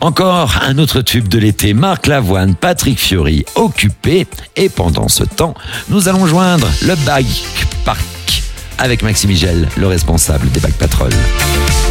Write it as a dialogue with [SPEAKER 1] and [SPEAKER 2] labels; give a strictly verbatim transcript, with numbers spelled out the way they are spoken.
[SPEAKER 1] Encore un autre tube de l'été, Marc Lavoine, Patrick Fiori, Occupé. Et pendant ce temps, nous allons joindre le Bike Park avec Maxime Migel, le responsable des Bike Patrol.